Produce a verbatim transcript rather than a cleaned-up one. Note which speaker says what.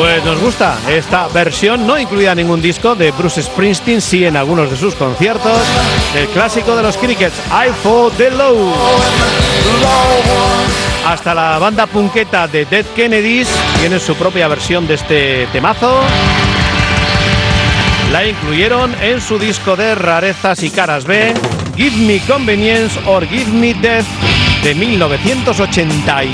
Speaker 1: Pues nos gusta esta versión, no incluida en ningún disco, de Bruce Springsteen, sí en algunos de sus conciertos, del clásico de los Crickets, I For The Low. Hasta la banda punketa de Dead Kennedys tiene su propia versión de este temazo. La incluyeron en su disco de rarezas y caras B, Give Me Convenience or Give Me Death, de mil novecientos ochenta y